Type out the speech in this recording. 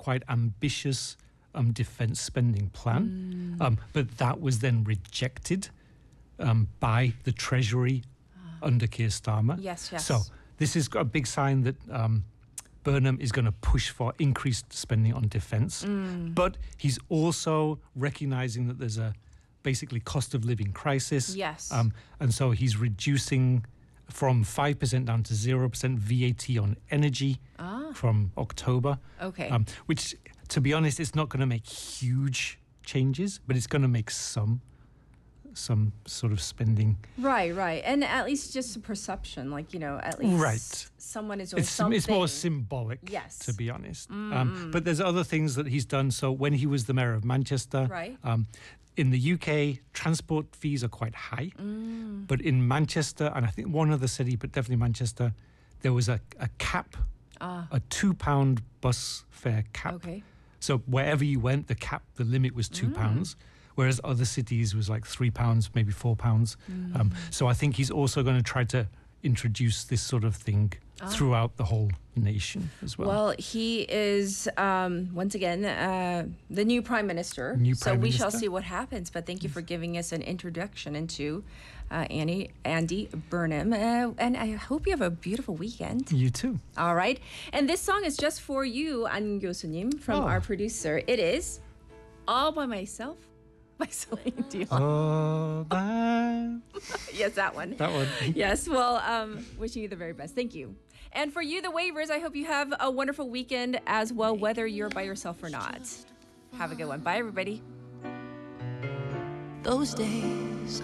quite ambitious defense spending plan, but that was then rejected by the Treasury under Keir Starmer. Yes. So this is a big sign that Burnham is going to push for increased spending on defense. But he's also recognizing that there's a basically cost of living crisis. Yes. And so he's reducing from 5% down to 0% VAT on energy from October. Okay. Which, to be honest, it's not going to make huge changes, but it's going to make some sort of spending. Right. And at least just a perception, at least someone is doing something. It's more symbolic, yes, to be honest. But there's other things that he's done. So when he was the mayor of Manchester, in the UK, transport fees are quite high. But in Manchester, and I think one other city, but definitely Manchester, there was a cap, a £2 bus fare cap. Okay. So wherever you went, the limit was £2. Whereas other cities was like £3, maybe £4. So I think he's also going to try to introduce this sort of thing throughout the whole nation as well. Well, he is, once again, the new Prime Minister. We shall see what happens. But thank you for giving us an introduction into Andy Burnham. And I hope you have a beautiful weekend. You too. All right. And this song is just for you, An Gyosunim, from our producer. It is All By Myself by Celine Dion. All by... Yes, that one. That one. Yes, well, wishing you the very best. Thank you. And for you, the Wavers, I hope you have a wonderful weekend as well, whether you're by yourself or not. Have a good one. Bye, everybody. Those days